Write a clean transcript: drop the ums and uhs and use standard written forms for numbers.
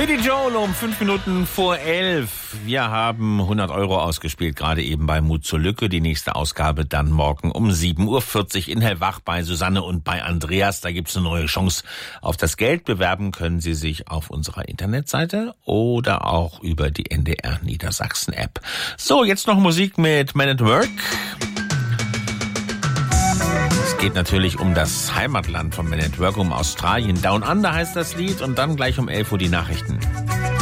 Billy Joel um 5 Minuten vor 11. Wir haben 100 Euro ausgespielt, gerade eben bei Mut zur Lücke. Die nächste Ausgabe dann morgen um 7.40 Uhr in Hellwach bei Susanne und bei Andreas. Da gibt's eine neue Chance auf das Geld. Bewerben können Sie sich auf unserer Internetseite oder auch über die NDR Niedersachsen App. So, jetzt noch Musik mit Man at Work. Es geht natürlich um das Heimatland von Man at Work, um Australien. Down Under heißt das Lied und dann gleich um 11 Uhr die Nachrichten.